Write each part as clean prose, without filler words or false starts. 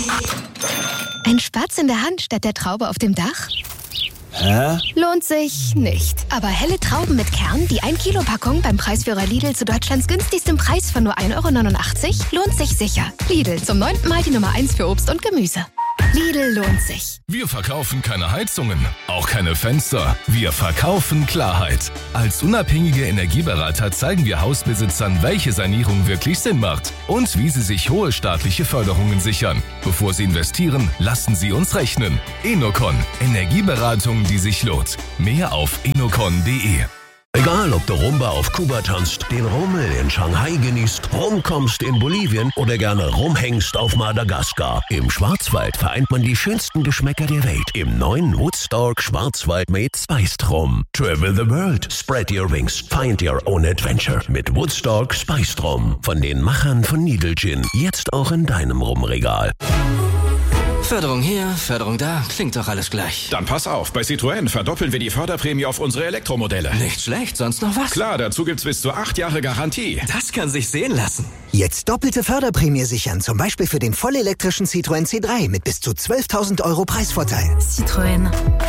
Ein Spatz in der Hand statt der Traube auf dem Dach? Hä? Lohnt sich nicht. Aber helle Trauben mit Kern, die 1 Kilo Packung beim Preisführer Lidl zu Deutschlands günstigstem Preis von nur 1,89 € lohnt sich sicher. Lidl, zum 9. Mal die Nummer 1 für Obst und Gemüse. Lidl lohnt sich. Wir verkaufen keine Heizungen, auch keine Fenster. Wir verkaufen Klarheit. Als unabhängige Energieberater zeigen wir Hausbesitzern, welche Sanierung wirklich Sinn macht und wie sie sich hohe staatliche Förderungen sichern. Bevor sie investieren, lassen sie uns rechnen. Enocon, Energieberatung, die sich lohnt. Mehr auf enocon.de. Egal, ob du Rumba auf Kuba tanzt, den Rummel in Shanghai genießt, rumkommst in Bolivien oder gerne rumhängst auf Madagaskar. Im Schwarzwald vereint man die schönsten Geschmäcker der Welt im neuen Woodstock Schwarzwald mit Spiced Rum. Travel the world, spread your wings, find your own adventure mit Woodstock Spiced Rum. Von den Machern von Needle Gin, jetzt auch in deinem Rumregal. Förderung hier, Förderung da, klingt doch alles gleich. Dann pass auf, bei Citroën verdoppeln wir die Förderprämie auf unsere Elektromodelle. Nicht schlecht, sonst noch was? Klar, dazu gibt's bis zu 8 Jahre Garantie. Das kann sich sehen lassen. Jetzt doppelte Förderprämie sichern, zum Beispiel für den vollelektrischen Citroën C3 mit bis zu 12.000 € Preisvorteil. Citroën.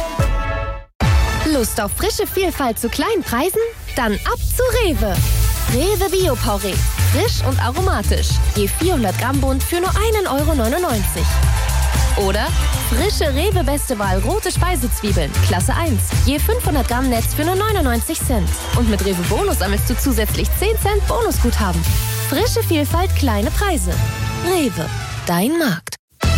Lust auf frische Vielfalt zu kleinen Preisen? Dann ab zu Rewe. Rewe Bio-Porree. Frisch und aromatisch. Je 400 Gramm Bund für nur 1,99 €. Oder frische Rewe Beste Wahl rote Speisezwiebeln, Klasse 1. Je 500 Gramm Netz für nur 99 Cent. Und mit Rewe Bonus sammelst du zusätzlich 10 Cent Bonusguthaben. Frische Vielfalt, kleine Preise. Rewe, dein Markt.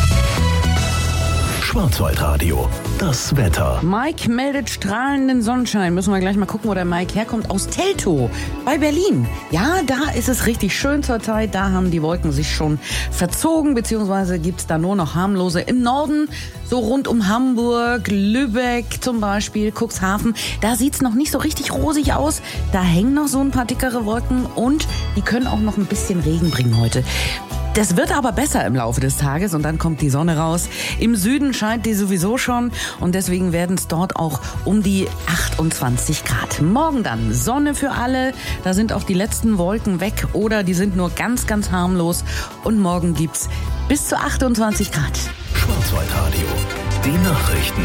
Schwarzwaldradio, das Wetter. Mike meldet strahlenden Sonnenschein. Müssen wir gleich mal gucken, wo der Mike herkommt. Aus Teltow bei Berlin. Ja, da ist es richtig schön zur Zeit. Da haben die Wolken sich schon verzogen, beziehungsweise gibt's da nur noch harmlose. Im Norden, so rund um Hamburg, Lübeck zum Beispiel, Cuxhaven, da sieht's noch nicht so richtig rosig aus. Da hängen noch so ein paar dickere Wolken und die können auch noch ein bisschen Regen bringen heute. Das wird aber besser im Laufe des Tages und dann kommt die Sonne raus. Im Süden scheint die sowieso schon und deswegen werden es dort auch um die 28 Grad. Morgen dann Sonne für alle, da sind auch die letzten Wolken weg oder die sind nur ganz, ganz harmlos und morgen gibt's bis zu 28 Grad. Schwarzwaldradio, die Nachrichten.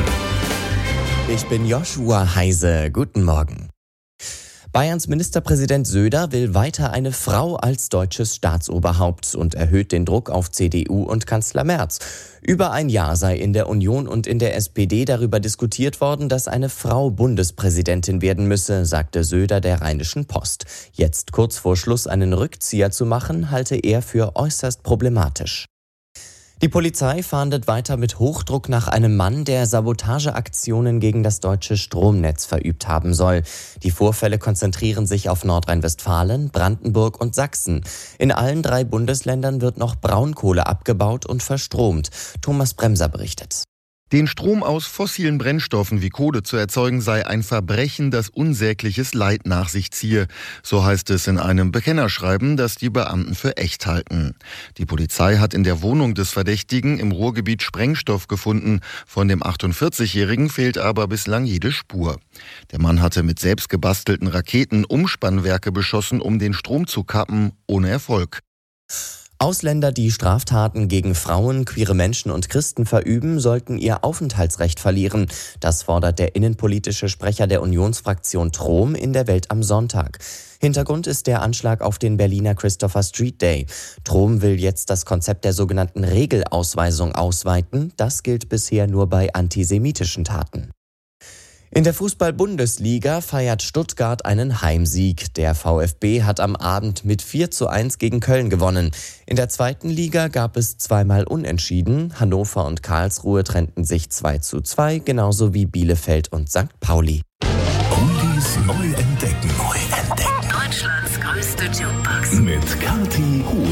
Ich bin Joshua Heise. Guten Morgen. Bayerns Ministerpräsident Söder will weiter eine Frau als deutsches Staatsoberhaupt und erhöht den Druck auf CDU und Kanzler Merz. Über ein Jahr sei in der Union und in der SPD darüber diskutiert worden, dass eine Frau Bundespräsidentin werden müsse, sagte Söder der Rheinischen Post. Jetzt kurz vor Schluss einen Rückzieher zu machen, halte er für äußerst problematisch. Die Polizei fahndet weiter mit Hochdruck nach einem Mann, der Sabotageaktionen gegen das deutsche Stromnetz verübt haben soll. Die Vorfälle konzentrieren sich auf Nordrhein-Westfalen, Brandenburg und Sachsen. In allen 3 Bundesländern wird noch Braunkohle abgebaut und verstromt. Thomas Bremser berichtet. Den Strom aus fossilen Brennstoffen wie Kohle zu erzeugen, sei ein Verbrechen, das unsägliches Leid nach sich ziehe. So heißt es in einem Bekennerschreiben, das die Beamten für echt halten. Die Polizei hat in der Wohnung des Verdächtigen im Ruhrgebiet Sprengstoff gefunden. Von dem 48-Jährigen fehlt aber bislang jede Spur. Der Mann hatte mit selbst gebastelten Raketen Umspannwerke beschossen, um den Strom zu kappen, ohne Erfolg. Ausländer, die Straftaten gegen Frauen, queere Menschen und Christen verüben, sollten ihr Aufenthaltsrecht verlieren. Das fordert der innenpolitische Sprecher der Unionsfraktion Trom in der Welt am Sonntag. Hintergrund ist der Anschlag auf den Berliner Christopher Street Day. Trom will jetzt das Konzept der sogenannten Regelausweisung ausweiten. Das gilt bisher nur bei antisemitischen Taten. In der Fußball-Bundesliga feiert Stuttgart einen Heimsieg. Der VfB hat am Abend mit 4:1 gegen Köln gewonnen. In der 2. Liga gab es 2-mal Unentschieden. Hannover und Karlsruhe trennten sich 2:2, genauso wie Bielefeld und St. Pauli. Oldies neu entdecken. Deutschlands größte Jukebox. Mit Kathi Huhn.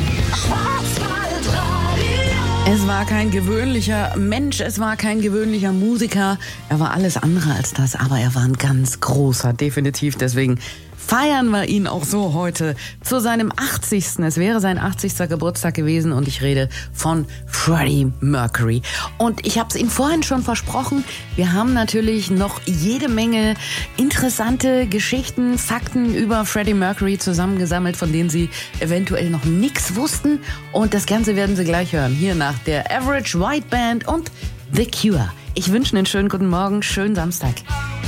Es war kein gewöhnlicher Mensch, es war kein gewöhnlicher Musiker. Er war alles andere als das, aber er war ein ganz großer, definitiv. Deswegen feiern wir ihn auch so heute zu seinem 80. Es wäre sein 80. Geburtstag gewesen und ich rede von Freddie Mercury. Und ich habe es Ihnen vorhin schon versprochen, wir haben natürlich noch jede Menge interessante Geschichten, Fakten über Freddie Mercury zusammengesammelt, von denen Sie eventuell noch nichts wussten. Und das Ganze werden Sie gleich hören, hier nach der Average White Band und The Cure. Ich wünsche einen schönen guten Morgen, schönen Samstag.